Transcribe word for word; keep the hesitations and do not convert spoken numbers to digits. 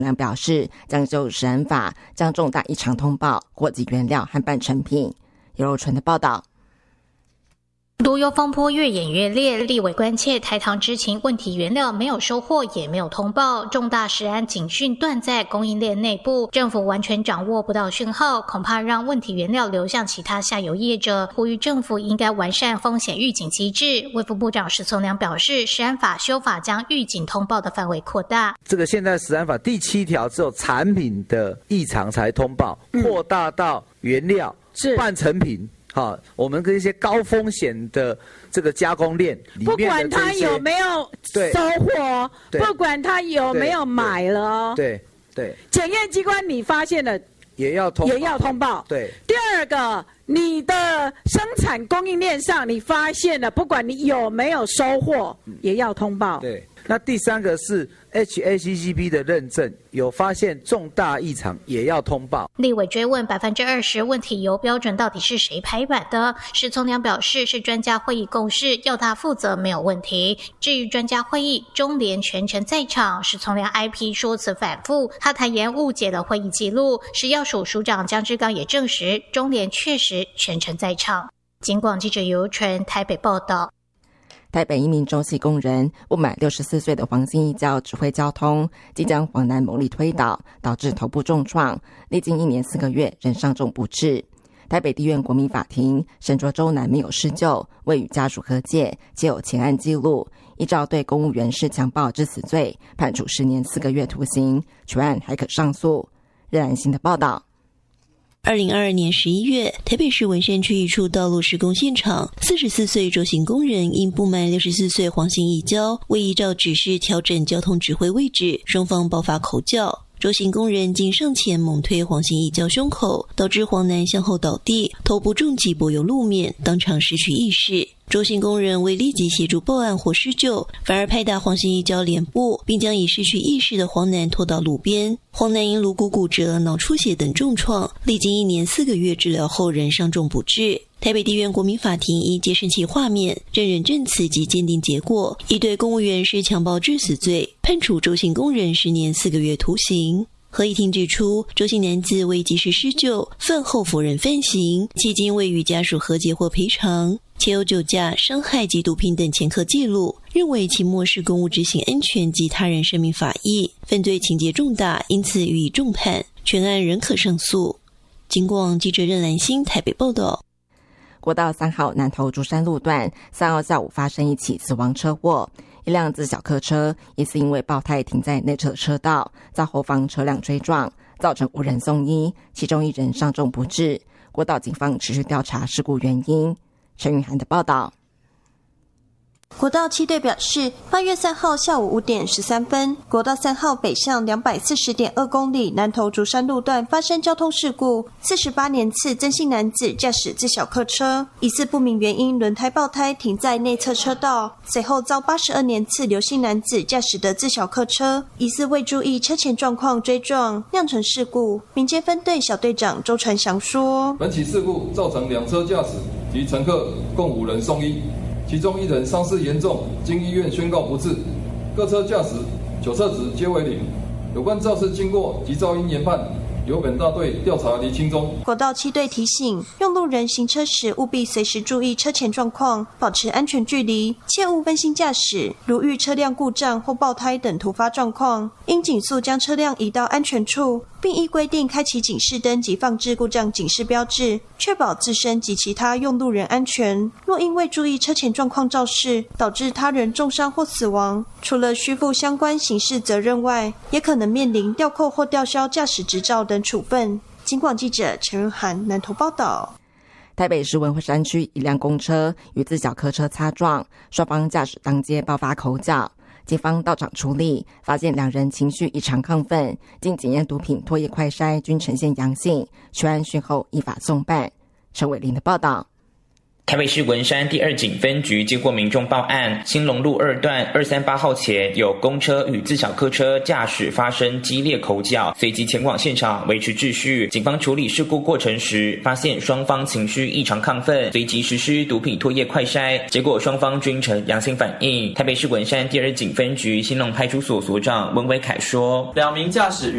良表示，将就食安法将重大异常通报、货及原料和半成品。尤柔纯的报道。 毒油风波越演越烈，立委关切台糖知情问题原料没有收货，也没有通报，重大食安警讯断在供应链内部，政府完全掌握不到讯号，恐怕让问题原料流向其他下游业者。呼吁政府应该完善风险预警机制。卫福部长石崇良表示，食安法修法将预警通报的范围扩大。 这个现在食安法第七条只有产品的异常才通报，扩大到原料、嗯、半成品。好，我们跟一些高风险的这个加工链里面的， 不管他有没有收货，不管他有没有买了， 对对， 检验机关你发现了也要通报， 也要通报。 对， 第二个，你的生产供应链上你发现了，不管你有没有收货，嗯、也要通报。 对，那第三个是 H A C C P 的认证，有发现重大异常也要通报。 立委追问百分之二十问题油标准到底是谁排版的，石崇良表示是专家会议共识，要他负责没有问题。至于专家会议，中联全程在场，石崇良 I P 说辞反复，他坦言误解了会议记录。食药署署长江志刚也证实，中联确实全程在场。警广记者尤纯台北报道。 台北一名中系工人不满六十四岁的黄姓义交指挥交通，即将黄男猛力推倒，导致头部重创，历经一年四个月仍伤重不治。台北地院国民法庭审酌周男没有施救，未与家属和解，且有前案记录，依照对公务员事强暴致死罪，判处十年四个月徒刑，全案还可上诉。任安心的报道。 二零二二年十一月，台北市文山区一处道路施工现场，四十四岁周姓工人因不满六十四岁黄姓义交未依照指示调整交通指挥位置，双方爆发口角。周姓工人竟上前猛推黄姓义交胸口，导致黄男向后倒地，头部重击柏油路面，当场失去意识。周姓工人未立即协助报案或施救，反而拍打黄姓义交脸部，并将已失去意识的黄男拖到路边。黄男因颅骨骨折、脑出血等重创，历经一年四个月治疗后仍伤重不治。台北地院国民法庭依监视器画面、证人证词及鉴定结果，依对公务员事强暴致死罪，判处周姓工人十年四个月徒刑。合议庭指出，周姓男子未及时施救，饭后否认犯行，迄今未与家属和解或赔偿，且有酒驾、伤害及毒品等前科记录，认为其漠视公务执行安全及他人生命法益，犯罪情节重大，因此予以重判，全案仍可上诉。警广记者任兰心台北报道。 国道三号南投竹山路段三号下午发生一起死亡车祸，一辆自小客车疑似因为爆胎停在内侧车道，遭后方车辆追撞，造成五人送医，其中一人伤重不治。国道警方持续调查事故原因。陈云涵的报道。 国道七队表示，八月三号下午五点十三分，国道三号北向两百四十点二公里南投竹山路段发生交通事故，四十八年次曾姓男子驾驶自小客车，疑似不明原因轮胎爆胎停在内侧车道，随后遭八十二年次刘姓男子驾驶的自小客车，疑似未注意车前状况追撞，酿成事故。民间分队小队长周传祥说： 本起事故造成两车驾驶及乘客共五人送医，其中一人伤势严重，经医院宣告不治，各车驾驶、酒测值皆为零。有关肇事经过及肇因研判，由本大队调查厘清中。 国道七队提醒，用路人行车时务必随时注意车前状况，保持安全距离，切勿分心驾驶。如遇车辆故障或爆胎等突发状况，应紧速将车辆移到安全处，并依规定开启警示灯及放置故障警示标志，确保自身及其他用路人安全。若因未注意车前状况肇事，导致他人重伤或死亡，除了需负相关刑事责任外，也可能面临吊扣或吊销驾驶执照等处分。警广记者陈润涵南投报道。 台北市文惠山区一辆公车与自小客车擦撞，双方驾驶当街爆发口角。警方到场处理，发现两人情绪异常亢奋，经检验毒品唾液快筛均呈现阳性，全案讯后依法送办。陈伟林的报道。 台北市文山第二警分局接获民众报案，兴隆路二段二三八号前有公车与自小客车驾驶发生激烈口角，随即前往现场维持秩序。警方处理事故过程时，发现双方情绪异常亢奋，随即实施毒品唾液快筛，结果双方均呈阳性反应。台北市文山第二警分局兴隆派出所所长温伟凯说：“ 两名驾驶与